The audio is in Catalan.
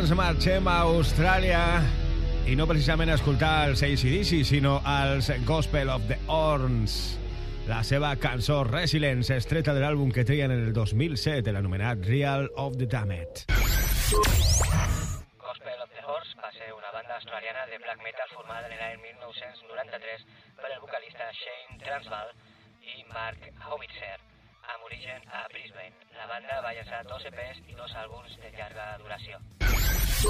ens marxem a Austràlia i no precisament a escoltar els AC/DC, sinó els Gospel of the Horns. La seva cançó Resilience és treta de l'àlbum que treien en el 2007, l'anomenat Real of the Damned. Gospel of the Horns va ser una banda australiana de black metal formada en l'any 1993 per el vocalista Shane Transvaal i Mark Howitzer, amb origen a Brisbane. La banda va llançar 2 EPs i 2 àlbums de llarga duració.